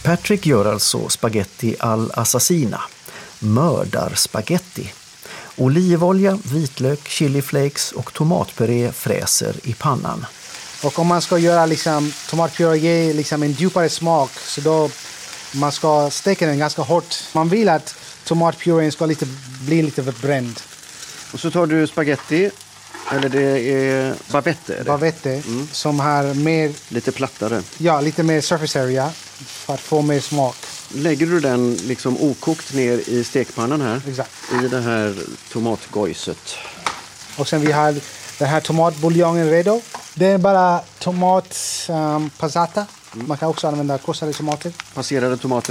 Patrick gör alltså spaghetti all'assassina, mördarspaghetti. Olivolja, vitlök, chiliflakes och tomatpuré fräser i pannan. Och om man ska göra liksom, tomatpuré ge liksom en djupare smak, så då man ska steka den ganska hårt. Man vill att tomatpurén ska bli lite bränd. Och så tar du spaghetti, eller det är bavette. Bavette, som har mer... Lite plattare. Ja, lite mer surface area för att få mer smak. Lägger du den liksom okokt ner i stekpannan här? Exakt. I det här tomatgojset. Och sen vi har den här tomatbuljongen redo. Det är bara tomat passata. Man kan också använda krossade tomater. Passerade tomater.